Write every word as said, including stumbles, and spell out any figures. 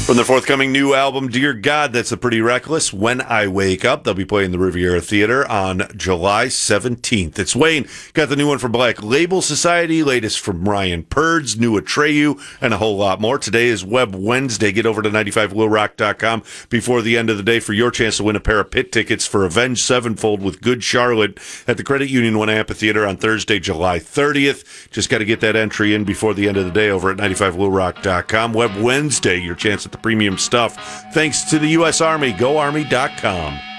From their forthcoming new album, Dear God, That's a Pretty Reckless, When I Wake Up. They'll be playing the Riviera Theater on July seventeenth. It's Wayne. Got the new one from Black Label Society, latest from Ryan Purds, new Atreyu, and a whole lot more. Today is Web Wednesday. Get over to ninety-five will rock dot com before the end of the day for your chance to win a pair of pit tickets for Avenged Sevenfold with Good Charlotte at the Credit Union One Amphitheater on Thursday, July thirtieth. Just got to get that entry in before the end of the day over at ninety-five will rock dot com. Web Wednesday, your chance at the premium stuff. Thanks to the U S Army. go army dot com.